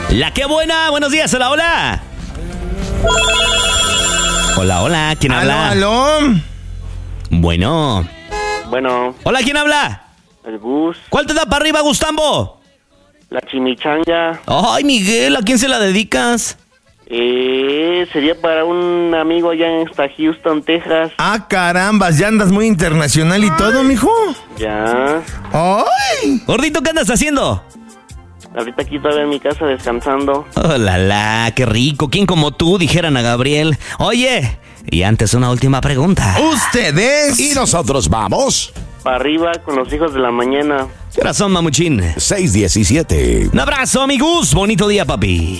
La que buena, buenos días, hola, hola. Hola, hola, ¿quién habla? Aló. Bueno. Hola, ¿quién habla? El Gus, ¿Cuál te da para arriba, Gustambo? la chimichanga, Ay, Miguel, ¿a quién se la dedicas? sería para un amigo allá en Houston, Texas. Ah, carambas, ya andas muy internacional y todo, mijo. Ya, ¡Ay! Gordito, ¿qué andas haciendo? ahorita aquí todavía en mi casa descansando. Oh, la, qué rico. ¿Quién como tú? Dijeran a Gabriel. Oye, y antes una última pregunta. Ustedes. Y nosotros vamos. Para arriba con los hijos de la mañana. ¿Qué razón, mamuchín? 6:17. Un abrazo, amigos. Bonito día, papi.